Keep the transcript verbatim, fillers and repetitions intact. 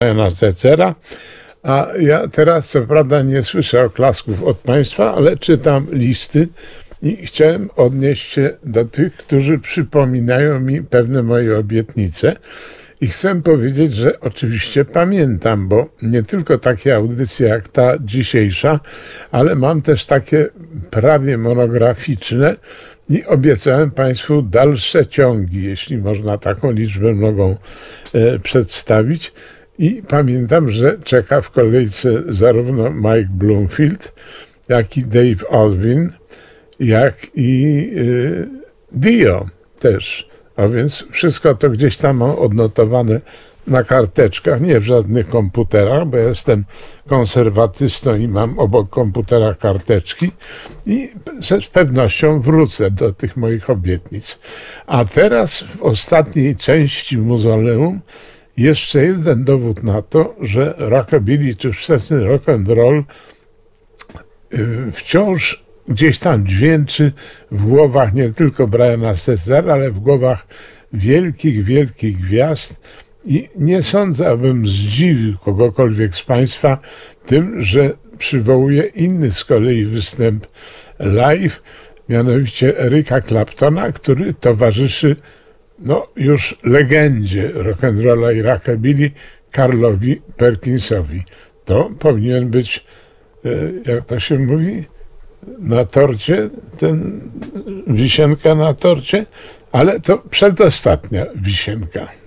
na Cecera, a ja teraz co prawda nie słyszę oklasków od Państwa, ale czytam listy i chciałem odnieść się do tych, którzy przypominają mi pewne moje obietnice i chcę powiedzieć, że oczywiście pamiętam, bo nie tylko takie audycje jak ta dzisiejsza, ale mam też takie prawie monograficzne i obiecałem Państwu dalsze ciągi, jeśli można taką liczbę mogą e, przedstawić. I pamiętam, że czeka w kolejce zarówno Mike Bloomfield, jak i Dave Alvin, jak i y, Dio też. A więc wszystko to gdzieś tam mam odnotowane na karteczkach, nie w żadnych komputerach, bo ja jestem konserwatystą i mam obok komputera karteczki i z pewnością wrócę do tych moich obietnic. A teraz w ostatniej części mauzoleum jeszcze jeden dowód na to, że rockabilly czy wczesny rock and roll wciąż gdzieś tam dźwięczy w głowach nie tylko Briana Setzera, ale w głowach wielkich, wielkich gwiazd. I nie sądzę, abym zdziwił kogokolwiek z Państwa tym, że przywołuję inny z kolei występ live, mianowicie Erika Claptona, który towarzyszy no, już legendzie rock'n'rolla i rockabilly Carlowi Perkinsowi. To powinien być, jak to się mówi, na torcie, ten wisienka na torcie, ale to przedostatnia wisienka.